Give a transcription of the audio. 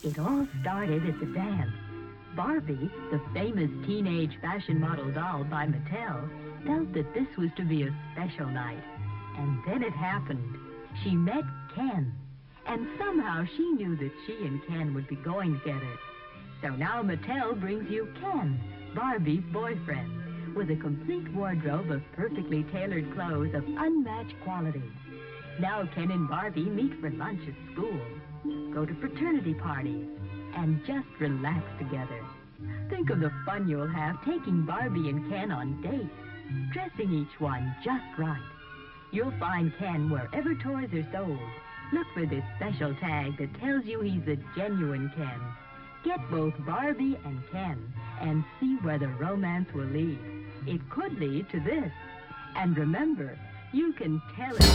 It all started at the dance. Barbie, the famous teenage fashion model doll by Mattel, felt that this was to be a special night. And then it happened. She met Ken. And somehow she knew that she and Ken would be going together. So now Mattel brings you Ken, Barbie's boyfriend, with a complete wardrobe of perfectly tailored clothes of unmatched quality. Now Ken and Barbie meet for lunch at school, go to fraternity parties, and just relax together. Think of the fun you'll have taking Barbie and Ken on dates, dressing each one just right. You'll find Ken wherever toys are sold. Look for this special tag that tells you he's a genuine Ken. Get both Barbie and Ken and see where the romance will lead. It could lead to this. And remember, you can tell it.